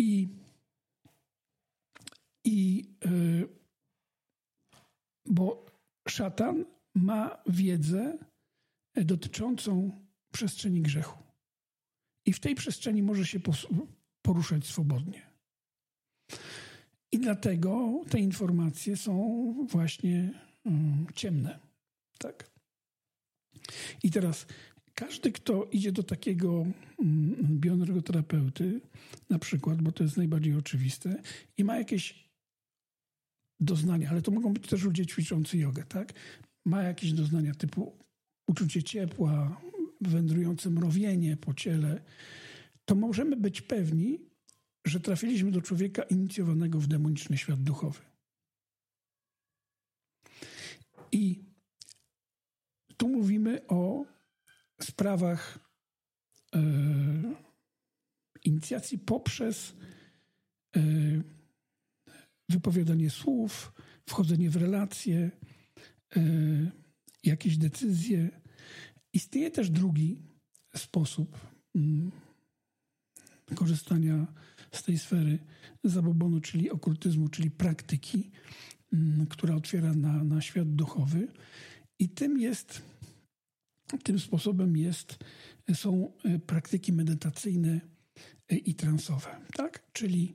Bo szatan ma wiedzę dotyczącą przestrzeni grzechu. I w tej przestrzeni może się poruszać swobodnie. I dlatego te informacje są właśnie ciemne. Tak? I teraz każdy, kto idzie do takiego bioenergoterapeuty, na przykład, bo to jest najbardziej oczywiste, i ma jakieś doznania, ale to mogą być też ludzie ćwiczący jogę, tak? Ma jakieś doznania typu uczucie ciepła, wędrujące mrowienie po ciele, to możemy być pewni, że trafiliśmy do człowieka inicjowanego w demoniczny świat duchowy. I tu mówimy o sprawach inicjacji poprzez wypowiadanie słów, wchodzenie w relacje, jakieś decyzje. Istnieje też drugi sposób korzystania z tej sfery zabobonu, czyli okultyzmu, czyli praktyki, która otwiera na świat duchowy. I tym sposobem są praktyki medytacyjne i transowe, tak? Czyli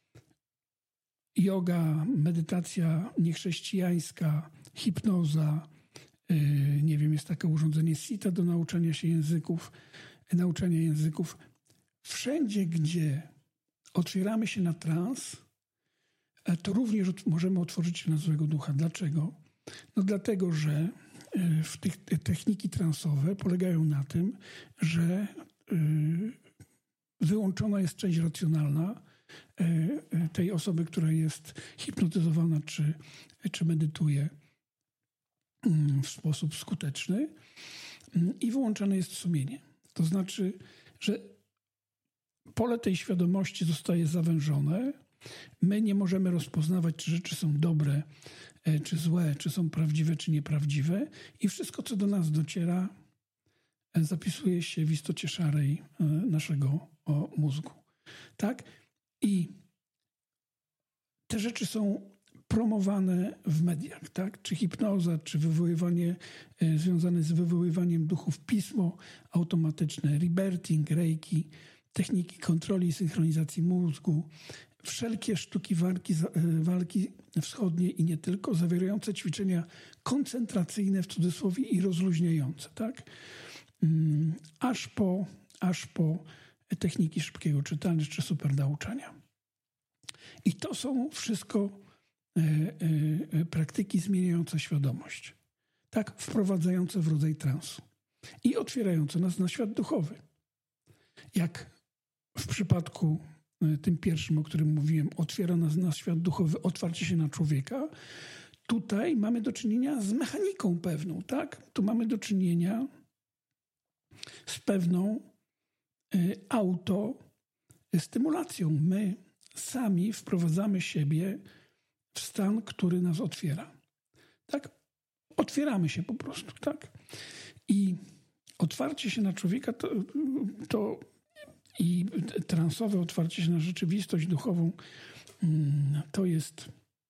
joga, medytacja niechrześcijańska, hipnoza, nie wiem, jest takie urządzenie Sita do nauczania języków. Wszędzie, gdzie otwieramy się na trans, to również możemy otworzyć się na złego ducha. Dlaczego? No dlatego, że techniki transowe polegają na tym, że wyłączona jest część racjonalna tej osoby, która jest hipnotyzowana czy medytuje w sposób skuteczny i wyłączone jest sumienie. To znaczy, że pole tej świadomości zostaje zawężone. My nie możemy rozpoznawać, czy rzeczy są dobre, czy złe, czy są prawdziwe, czy nieprawdziwe. I wszystko, co do nas dociera, zapisuje się w istocie szarej naszego mózgu. Tak? I te rzeczy są promowane w mediach, tak? Czy hipnoza, czy wywoływanie związane z wywoływaniem duchów, pismo automatyczne, rebirthing, reiki, techniki kontroli i synchronizacji mózgu, wszelkie sztuki walki wschodniej i nie tylko, zawierające ćwiczenia koncentracyjne w cudzysłowie i rozluźniające, tak? Aż po techniki szybkiego czytania czy super nauczania. I to są wszystko praktyki zmieniające świadomość, tak? Wprowadzające w rodzaj transu i otwierające nas na świat duchowy. Jak w przypadku tym pierwszym, o którym mówiłem, otwiera nas na świat duchowy, otwarcie się na człowieka. Tutaj mamy do czynienia z mechaniką pewną, tak? Tu mamy do czynienia z pewną autostymulacją. My sami wprowadzamy siebie w stan, który nas otwiera. Tak? Otwieramy się po prostu, tak? I otwarcie się na człowieka to i transowe otwarcie się na rzeczywistość duchową to jest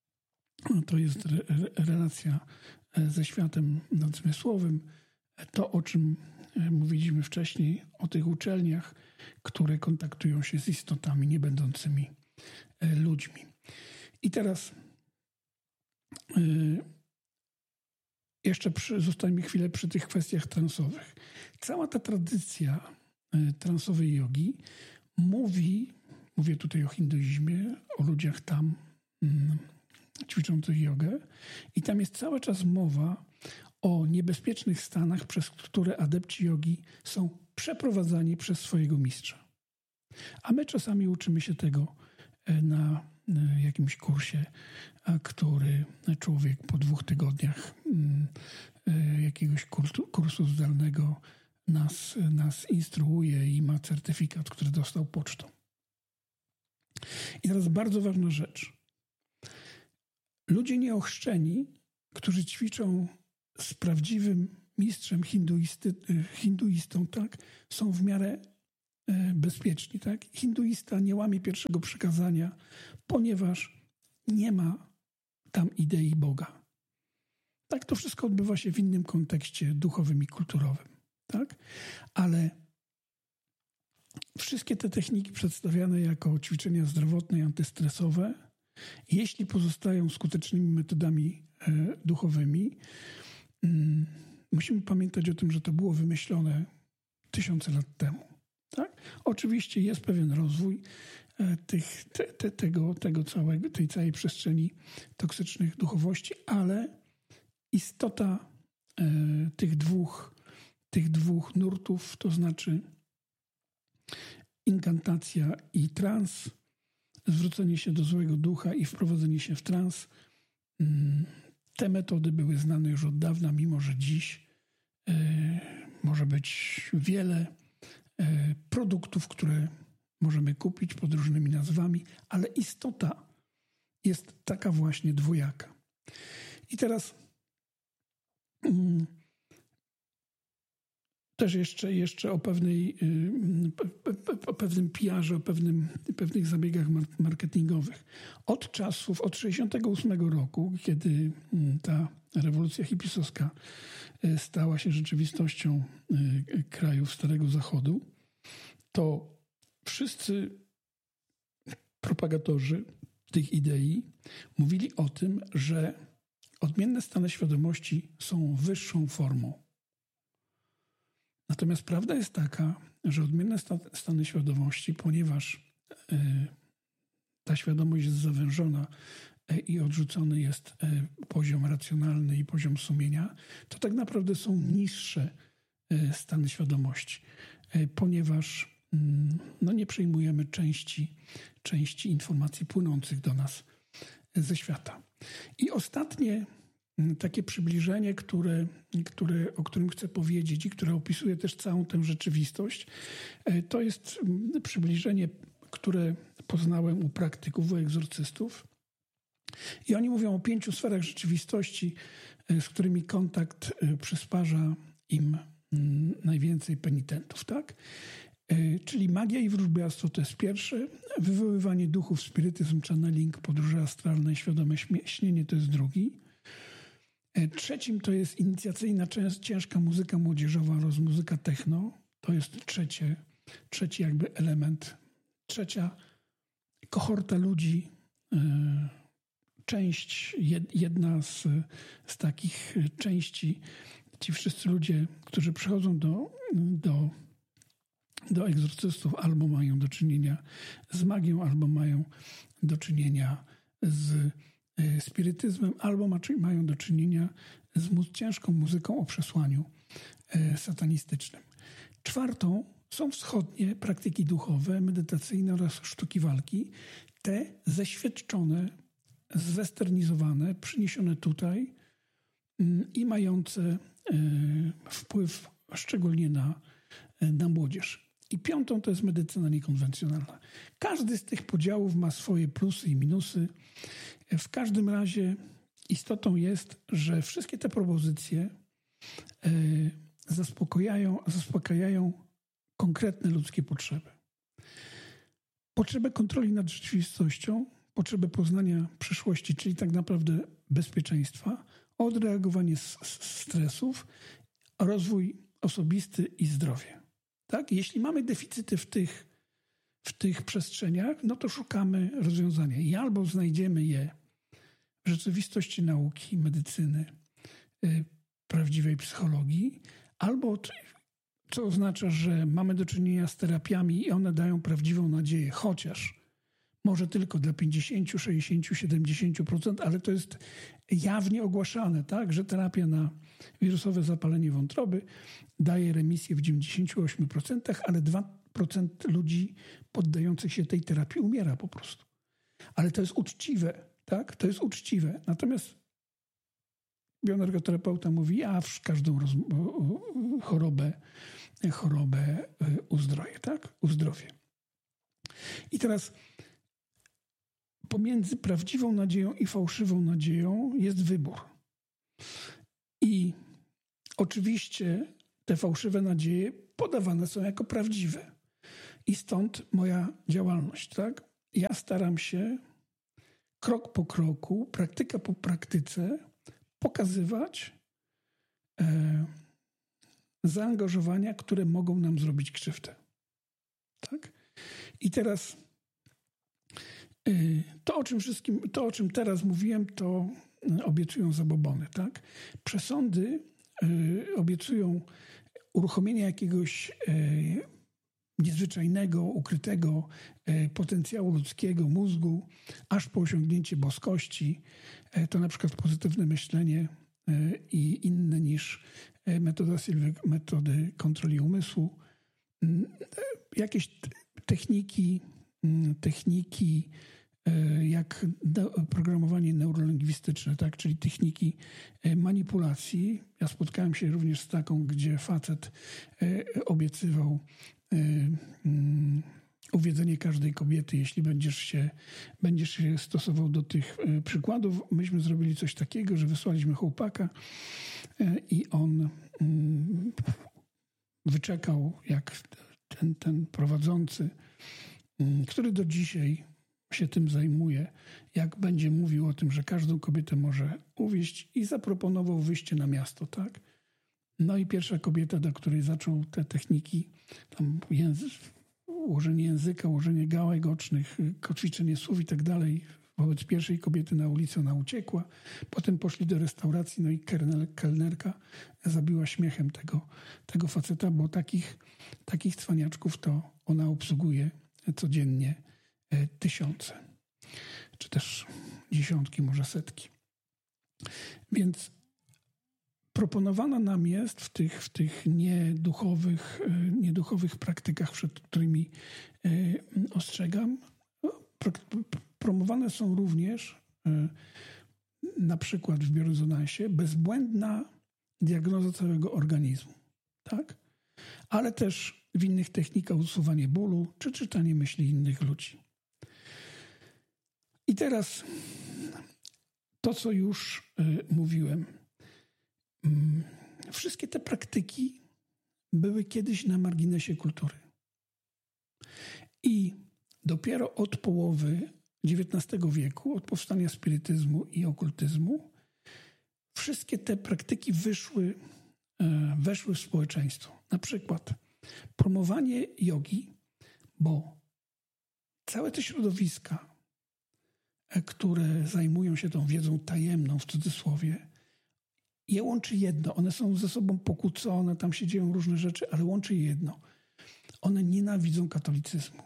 relacja ze światem nadzmysłowym. To, o czym mówiliśmy wcześniej, o tych uczelniach, które kontaktują się z istotami niebędącymi ludźmi. I teraz jeszcze zostańmy chwilę przy tych kwestiach transowych. Cała ta tradycja transowej jogi mówię tutaj o hinduizmie, o ludziach tam ćwiczących jogę i tam jest cały czas mowa o niebezpiecznych stanach, przez które adepci jogi są przeprowadzani przez swojego mistrza. A my czasami uczymy się tego na jakimś kursie, który człowiek po 2 tygodniach jakiegoś kursu zdalnego nas instruuje i ma certyfikat, który dostał pocztą. I teraz bardzo ważna rzecz. Ludzie nieochrzczeni, którzy ćwiczą z prawdziwym mistrzem hinduistą, tak, są w miarę bezpieczni. Tak? Hinduista nie łamie pierwszego przykazania, ponieważ nie ma tam idei Boga. Tak, to wszystko odbywa się w innym kontekście duchowym i kulturowym. Tak? Ale wszystkie te techniki przedstawiane jako ćwiczenia zdrowotne i antystresowe, jeśli pozostają skutecznymi metodami duchowymi, musimy pamiętać o tym, że to było wymyślone tysiące lat temu. Tak? Oczywiście jest pewien rozwój tej całej przestrzeni toksycznych duchowości, ale istota tych dwóch nurtów, to znaczy inkantacja i trans, zwrócenie się do złego ducha i wprowadzenie się w trans, te metody były znane już od dawna, mimo że dziś może być wiele produktów, które możemy kupić pod różnymi nazwami, ale istota jest taka właśnie dwojaka. I teraz też jeszcze o pewnym PR-ze, o pewnych zabiegach marketingowych. Od 1968 roku, kiedy ta rewolucja hipisowska stała się rzeczywistością krajów Starego Zachodu, to wszyscy propagatorzy tych idei mówili o tym, że odmienne stany świadomości są wyższą formą. Natomiast prawda jest taka, że odmienne stany świadomości, ponieważ ta świadomość jest zawężona i odrzucony jest poziom racjonalny i poziom sumienia, to tak naprawdę są niższe stany świadomości, ponieważ nie przyjmujemy części informacji płynących do nas ze świata. I ostatnie takie przybliżenie, o którym chcę powiedzieć i które opisuje też całą tę rzeczywistość, to jest przybliżenie, które poznałem u praktyków, u egzorcystów. I oni mówią o 5 sferach rzeczywistości, z którymi kontakt przysparza im najwięcej penitentów, tak? Czyli magia i wróżbiarstwo to jest pierwsze, wywoływanie duchów, spirytyzm, channeling, podróże astralne, świadome śnienie to jest drugi. Trzecim to jest inicjacyjna, ciężka muzyka młodzieżowa oraz muzyka techno. To jest trzeci jakby element. Trzecia kohorta ludzi, jedna z takich części, ci wszyscy ludzie, którzy przychodzą do egzorcystów, albo mają do czynienia z magią, albo mają do czynienia z spirytyzmem, albo mają do czynienia z ciężką muzyką o przesłaniu satanistycznym. Czwartą są wschodnie praktyki duchowe, medytacyjne oraz sztuki walki. Te zeświadczone, zwesternizowane, przyniesione tutaj i mające wpływ szczególnie na młodzież. I piątą to jest medycyna niekonwencjonalna. Każdy z tych podziałów ma swoje plusy i minusy. W każdym razie istotą jest, że wszystkie te propozycje zaspokajają konkretne ludzkie potrzeby. Potrzebę kontroli nad rzeczywistością, potrzebę poznania przyszłości, czyli tak naprawdę bezpieczeństwa, odreagowanie stresów, rozwój osobisty i zdrowie. Tak? Jeśli mamy deficyty w tych przestrzeniach, no to szukamy rozwiązania. I albo znajdziemy je w rzeczywistości nauki, medycyny, prawdziwej psychologii, albo, co oznacza, że mamy do czynienia z terapiami i one dają prawdziwą nadzieję, chociaż może tylko dla 50, 60, 70%, ale to jest jawnie ogłaszane, tak, że terapia na wirusowe zapalenie wątroby daje remisję w 98%, ale 2% ludzi poddających się tej terapii umiera po prostu. Ale to jest uczciwe, tak? To jest uczciwe. Natomiast bioenergoterapeuta mówi, każdą chorobę uzdrowię, tak? Uzdrowię. I teraz pomiędzy prawdziwą nadzieją i fałszywą nadzieją jest wybór. I oczywiście te fałszywe nadzieje podawane są jako prawdziwe. I stąd moja działalność, tak? Ja staram się krok po kroku, praktyka po praktyce pokazywać zaangażowania, które mogą nam zrobić krzywdę. Tak? I teraz to, o czym teraz mówiłem, to obiecują zabobony. Tak? Przesądy obiecują uruchomienie jakiegoś niezwyczajnego, ukrytego potencjału ludzkiego mózgu, aż po osiągnięcie boskości. To na przykład pozytywne myślenie i inne niż metody kontroli umysłu. Jakieś techniki jak programowanie neurolingwistyczne, tak? Czyli techniki manipulacji. Ja spotkałem się również z taką, gdzie facet obiecywał uwiedzenie każdej kobiety, jeśli będziesz się stosował do tych przykładów. Myśmy zrobili coś takiego, że wysłaliśmy chłopaka i on wyczekał, jak ten prowadzący, który do dzisiaj się tym zajmuje, jak będzie mówił o tym, że każdą kobietę może uwieść, i zaproponował wyjście na miasto, tak? No i pierwsza kobieta, do której zaczął te techniki, tam ułożenie języka, ułożenie gałek ocznych, kotwiczenie słów i tak dalej, wobec pierwszej kobiety na ulicy ona uciekła. Potem poszli do restauracji, no i kelnerka zabiła śmiechem tego faceta, bo takich cwaniaczków to ona obsługuje codziennie tysiące, czy też dziesiątki, może setki. Więc proponowana nam jest w tych nieduchowych praktykach, przed którymi ostrzegam, promowane są również na przykład w biorezonansie bezbłędna diagnoza całego organizmu, tak? Ale też w innych technikach usuwanie bólu czy czytanie myśli innych ludzi. I teraz to, co już mówiłem. Wszystkie te praktyki były kiedyś na marginesie kultury. I dopiero od połowy XIX wieku, od powstania spirytyzmu i okultyzmu, wszystkie te praktyki weszły w społeczeństwo. Na przykład promowanie jogi, bo całe te środowiska, które zajmują się tą wiedzą tajemną, w cudzysłowie, je łączy jedno. One są ze sobą pokłócone, tam się dzieją różne rzeczy, ale łączy je jedno. One nienawidzą katolicyzmu.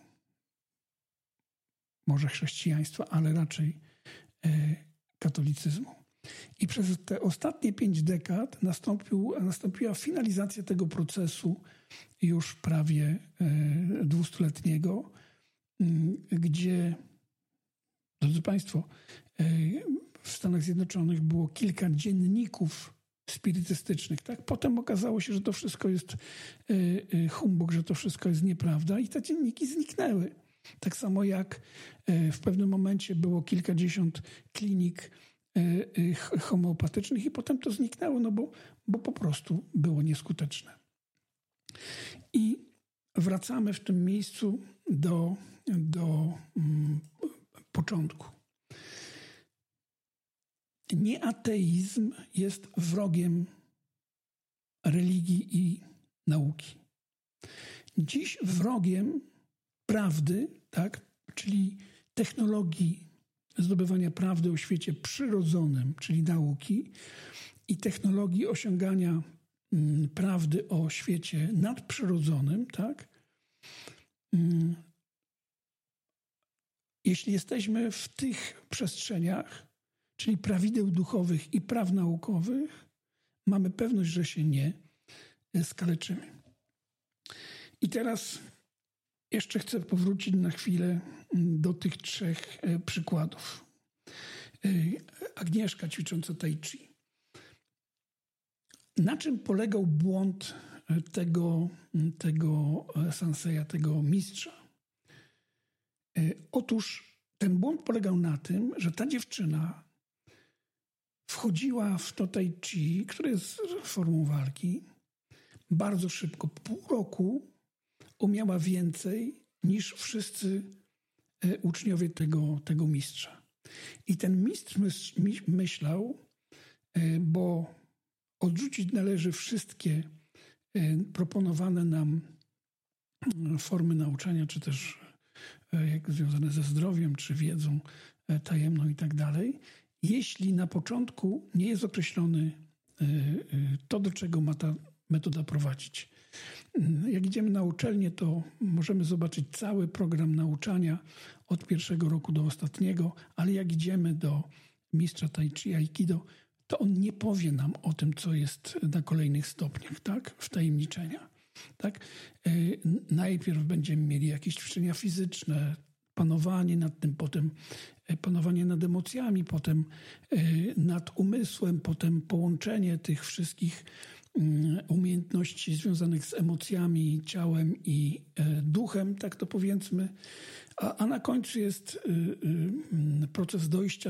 Może chrześcijaństwa, ale raczej katolicyzmu. I przez te ostatnie 5 dekad nastąpiła finalizacja tego procesu już prawie 200-letniego, gdzie, drodzy Państwo, w Stanach Zjednoczonych było kilka dzienników spirytystycznych. Tak? Potem okazało się, że to wszystko jest humbug, że to wszystko jest nieprawda i te dzienniki zniknęły. Tak samo jak w pewnym momencie było kilkadziesiąt klinik homeopatycznych i potem to zniknęło, no bo po prostu było nieskuteczne. I wracamy w tym miejscu do początku. Nieateizm jest wrogiem religii i nauki. Dziś wrogiem prawdy, tak, czyli technologii zdobywania prawdy o świecie przyrodzonym, czyli nauki, i technologii osiągania prawdy o świecie nadprzyrodzonym, tak. Jeśli jesteśmy w tych przestrzeniach, czyli prawideł duchowych i praw naukowych, mamy pewność, że się nie skaleczymy. I teraz jeszcze chcę powrócić na chwilę do tych 3 przykładów. Agnieszka ćwicząca tai chi. Na czym polegał błąd tego senseja, tego mistrza? Otóż ten błąd polegał na tym, że ta dziewczyna wchodziła w to tai chi, które jest formą walki, bardzo szybko. Pół roku umiała więcej niż wszyscy uczniowie tego mistrza. I ten mistrz myślał, bo odrzucić należy wszystkie proponowane nam formy nauczania, czy też jak związane ze zdrowiem, czy wiedzą tajemną i tak dalej, jeśli na początku nie jest określony to, do czego ma ta metoda prowadzić. Jak idziemy na uczelnię, to możemy zobaczyć cały program nauczania od pierwszego roku do ostatniego, ale jak idziemy do mistrza tai chi, aikido, to on nie powie nam o tym, co jest na kolejnych stopniach, tak? Wtajemniczenia. Tak? Najpierw będziemy mieli jakieś ćwiczenia fizyczne, panowanie nad tym, potem panowanie nad emocjami, potem nad umysłem, potem połączenie tych wszystkich umiejętności związanych z emocjami, ciałem i duchem, tak to powiedzmy. A na końcu jest proces dojścia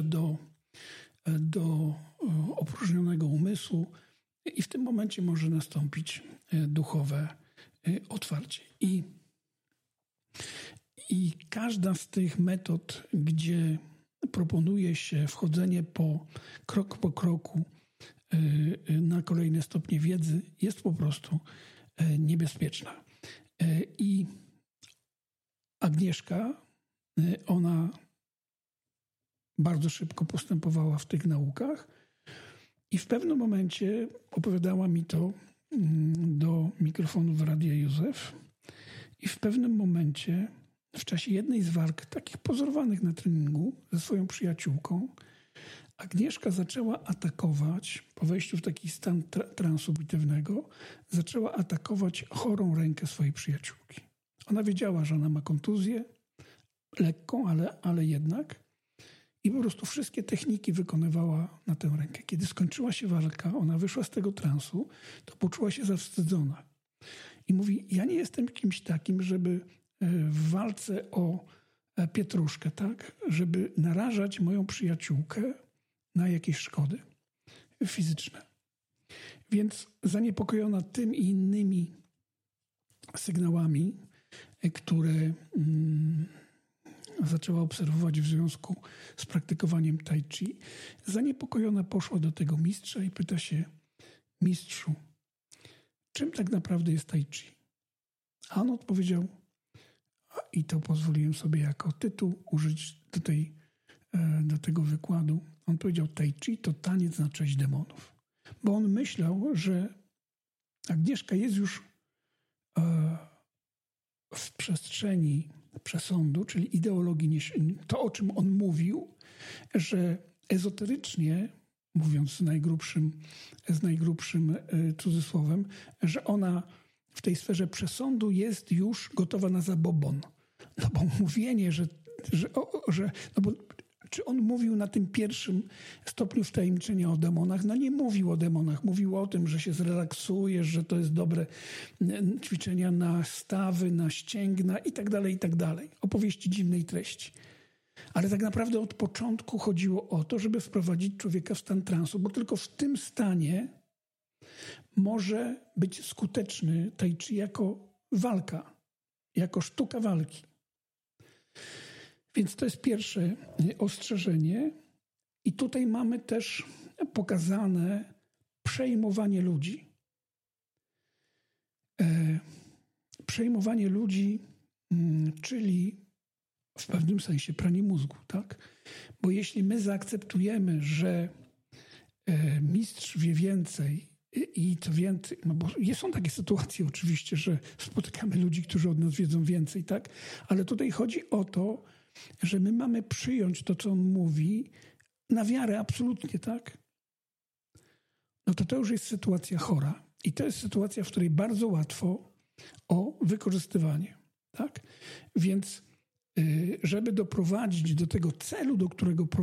do opróżnionego umysłu i w tym momencie może nastąpić duchowe otwarcie. I każda z tych metod, gdzie proponuje się wchodzenie krok po kroku na kolejne stopnie wiedzy, jest po prostu niebezpieczna. I Agnieszka, ona bardzo szybko postępowała w tych naukach i w pewnym momencie opowiadała mi to do mikrofonu w Radia Józef i w pewnym momencie w czasie jednej z walk, takich pozorowanych na treningu ze swoją przyjaciółką, Agnieszka zaczęła atakować, po wejściu w taki stan transu bitewnego, zaczęła atakować chorą rękę swojej przyjaciółki. Ona wiedziała, że ona ma kontuzję, lekką, ale jednak. I po prostu wszystkie techniki wykonywała na tę rękę. Kiedy skończyła się walka, ona wyszła z tego transu, to poczuła się zawstydzona. I mówi, ja nie jestem kimś takim, żeby w walce o pietruszkę, tak, żeby narażać moją przyjaciółkę na jakieś szkody fizyczne. Więc zaniepokojona tym i innymi sygnałami, które zaczęła obserwować w związku z praktykowaniem tai chi, zaniepokojona poszła do tego mistrza i pyta się, mistrzu, czym tak naprawdę jest tai chi? A on odpowiedział, i to pozwoliłem sobie jako tytuł użyć do tego wykładu. On powiedział, tai chi to taniec na cześć demonów. Bo on myślał, że Agnieszka jest już w przestrzeni przesądu, czyli ideologii, to o czym on mówił, że ezoterycznie, mówiąc z najgrubszym cudzysłowem, że ona w tej sferze przesądu jest już gotowa na zabobon. No bo mówienie, czy on mówił na tym pierwszym stopniu wtajemniczenia o demonach? No nie mówił o demonach. Mówił o tym, że się zrelaksujesz, że to jest dobre ćwiczenia na stawy, na ścięgna i tak dalej. Opowieści dziwnej treści. Ale tak naprawdę od początku chodziło o to, żeby wprowadzić człowieka w stan transu, bo tylko w tym stanie może być skuteczny tai chi jako walka, jako sztuka walki. Więc to jest pierwsze ostrzeżenie. I tutaj mamy też pokazane przejmowanie ludzi. Przejmowanie ludzi, czyli w pewnym sensie pranie mózgu, tak? Bo jeśli my zaakceptujemy, że mistrz wie więcej i co więcej, no bo są takie sytuacje oczywiście, że spotykamy ludzi, którzy od nas wiedzą więcej, tak? Ale tutaj chodzi o to, że my mamy przyjąć to, co on mówi, na wiarę absolutnie, tak? No to już jest sytuacja chora. I to jest sytuacja, w której bardzo łatwo o wykorzystywanie, tak? Więc żeby doprowadzić do tego celu, do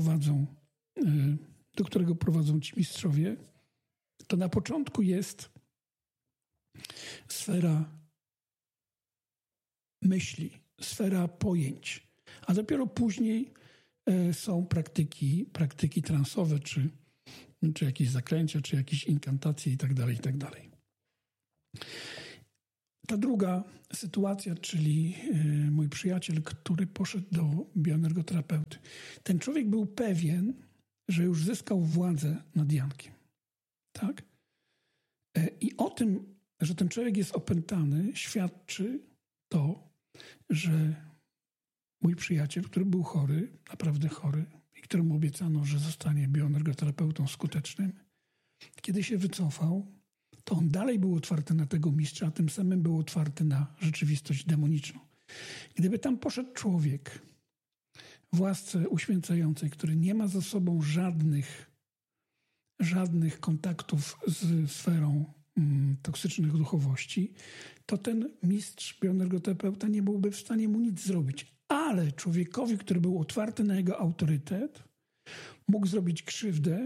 którego prowadzą ci mistrzowie, to na początku jest sfera myśli, sfera pojęć, a dopiero później są praktyki transowe, czy jakieś zaklęcia, czy jakieś inkantacje i tak dalej. Ta druga sytuacja, czyli mój przyjaciel, który poszedł do bioenergoterapeuty. Ten człowiek był pewien, że już zyskał władzę nad Jankiem. Tak? I o tym, że ten człowiek jest opętany, świadczy to, że mój przyjaciel, który był chory, naprawdę chory, i któremu obiecano, że zostanie bioenergoterapeutą skutecznym, kiedy się wycofał, to on dalej był otwarty na tego mistrza, a tym samym był otwarty na rzeczywistość demoniczną. Gdyby tam poszedł człowiek w łasce uświęcającej, który nie ma za sobą żadnych kontaktów z sferą toksycznych duchowości, to ten mistrz bioenergoterapeuta nie byłby w stanie mu nic zrobić. Ale człowiekowi, który był otwarty na jego autorytet, mógł zrobić krzywdę,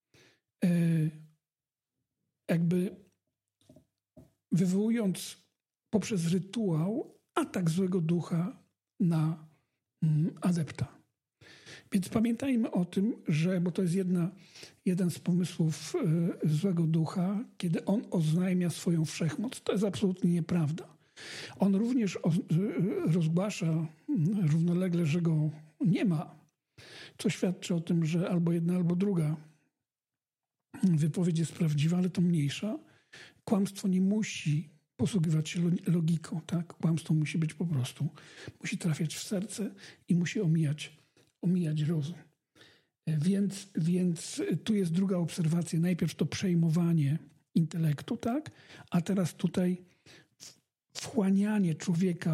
jakby wywołując poprzez rytuał atak złego ducha na adepta. Więc pamiętajmy o tym, że, bo to jest jeden z pomysłów złego ducha, kiedy on oznajmia swoją wszechmoc. To jest absolutnie nieprawda. On również rozgłasza równolegle, że go nie ma, co świadczy o tym, że albo jedna, albo druga wypowiedź jest prawdziwa, ale to mniejsza. Kłamstwo nie musi posługiwać się logiką, tak? Kłamstwo musi być po prostu, musi trafiać w serce i musi omijać rozum. Więc tu jest druga obserwacja. Najpierw to przejmowanie intelektu, tak? A teraz tutaj wchłanianie człowieka,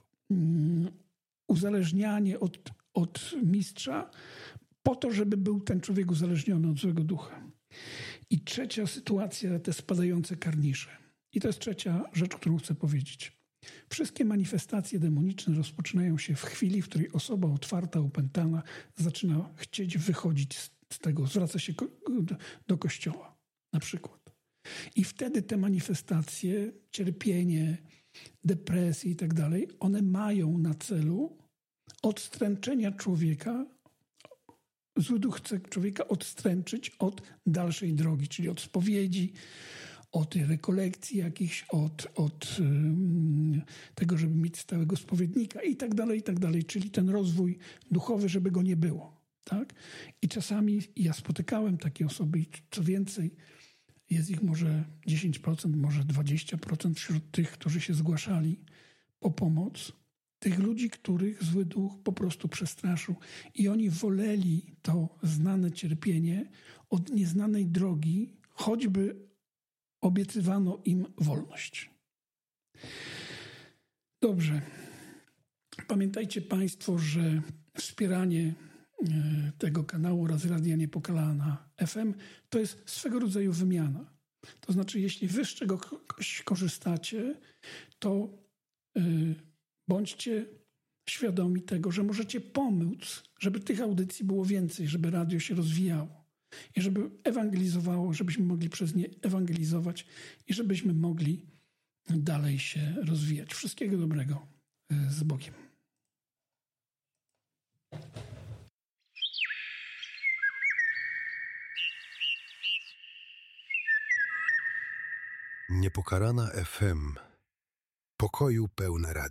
uzależnianie od mistrza po to, żeby był ten człowiek uzależniony od złego ducha. I trzecia sytuacja, te spadające karnisze. I to jest trzecia rzecz, którą chcę powiedzieć. Wszystkie manifestacje demoniczne rozpoczynają się w chwili, w której osoba otwarta, opętana zaczyna chcieć wychodzić z tego, zwraca się do kościoła na przykład. I wtedy te manifestacje, cierpienie, depresje i tak dalej, one mają na celu odstręczenia człowieka. Zły duch chce człowieka odstręczyć od dalszej drogi, czyli od spowiedzi, od rekolekcji jakichś, od tego, żeby mieć stałego spowiednika i tak dalej, czyli ten rozwój duchowy, żeby go nie było. Tak? I czasami ja spotykałem takie osoby i co więcej, jest ich może 10%, może 20% wśród tych, którzy się zgłaszali po pomoc, tych ludzi, których zły duch po prostu przestraszył i oni woleli to znane cierpienie od nieznanej drogi, choćby obiecywano im wolność. Dobrze. Pamiętajcie Państwo, że wspieranie tego kanału oraz Radia Niepokalana FM to jest swego rodzaju wymiana. To znaczy, jeśli wy z czegoś korzystacie, to bądźcie świadomi tego, że możecie pomóc, żeby tych audycji było więcej, żeby radio się rozwijało i żeby ewangelizowało, żebyśmy mogli przez nie ewangelizować i żebyśmy mogli dalej się rozwijać. Wszystkiego dobrego. Z Bogiem. Niepokalana FM. Pokoju pełne radio.